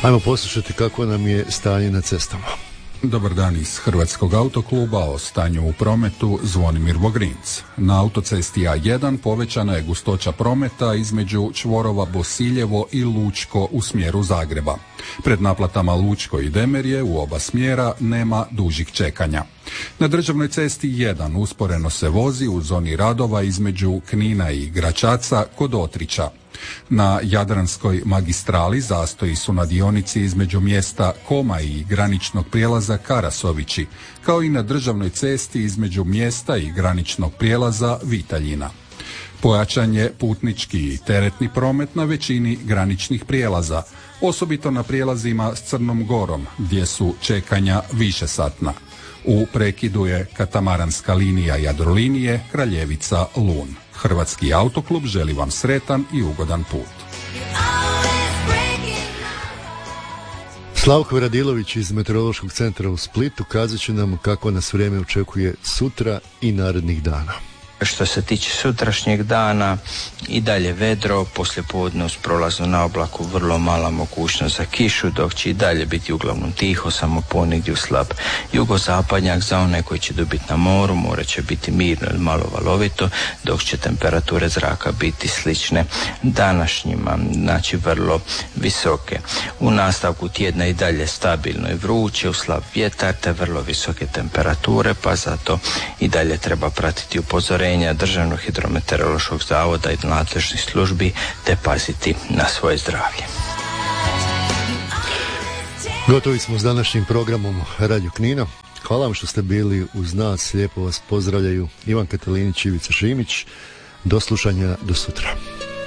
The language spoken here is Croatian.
Ajmo poslušati kako nam je stanje na cestama. Dobar dan iz Hrvatskog autokluba. O stanju u prometu Zvonimir Vogrinc. Na autocesti A1 povećana je gustoća prometa između čvorova Bosiljevo i Lučko u smjeru Zagreba. Pred naplatama Lučko i Demerje u oba smjera nema dužih čekanja. Na državnoj cesti 1 usporeno se vozi u zoni radova između Knina i Gračaca kod Otrića. Na Jadranskoj magistrali zastoji su na dionici između mjesta Koma i graničnog prijelaza Karasovići, kao i na državnoj cesti između mjesta i graničnog prijelaza Vitaljina. Pojačan je putnički i teretni promet na većini graničnih prijelaza, osobito na prijelazima s Crnom Gorom, gdje su čekanja višesatna. U prekidu je katamaranska linija Jadrolinije Kraljevica-Lun. Hrvatski autoklub želi vam sretan i ugodan put. Slavko Radilović iz Meteorološkog centra u Splitu kazat će nam kako nas vrijeme očekuje sutra i narednih dana. Što se tiče sutrašnjeg dana, i dalje vedro, poslijepodne uz prolaznu na oblaku vrlo mala mogućnost za kišu, dok će i dalje biti uglavnom tiho, samo ponegdje slab jugozapadnjak. Za one koji će dobiti na moru, more će biti mirno ili malo valovito, dok će temperature zraka biti slične današnjima, znači vrlo visoke. U nastavku tjedna i dalje stabilno i vruće, uz slab vjetar te vrlo visoke temperature, pa zato i dalje treba pratiti upozorenja Državnog hidrometeorološkog zavoda i nadležnih službi te paziti na svoje zdravlje. Gotovi smo s današnjim programom Radio Knina. Hvala vam što ste bili uz nas. Lijepo vas pozdravljaju Ivan Katalinić i Ivica Šimić. Do slušanja, do sutra.